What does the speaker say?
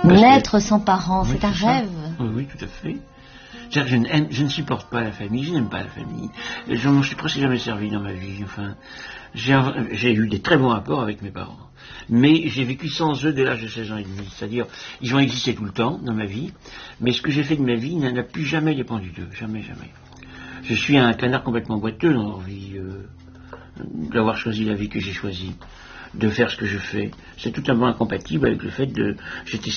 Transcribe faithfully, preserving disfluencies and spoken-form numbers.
Naître sans parents, oui, c'est un rêve. Oui, oui, tout à fait. C'est-à-dire que je, ne, je ne supporte pas la famille, je n'aime pas la famille. Je ne me suis presque jamais servi dans ma vie. Enfin, j'ai eu des très bons rapports avec mes parents. Mais j'ai vécu sans eux dès l'âge de seize ans et demi. C'est-à-dire, ils ont existé tout le temps dans ma vie, mais ce que j'ai fait de ma vie n'a plus jamais dépendu d'eux. Jamais, jamais. Je suis un canard complètement boiteux dans leur vie, euh, d'avoir choisi la vie que j'ai choisie, de faire ce que je fais. C'est totalement incompatible avec le fait de... J'étais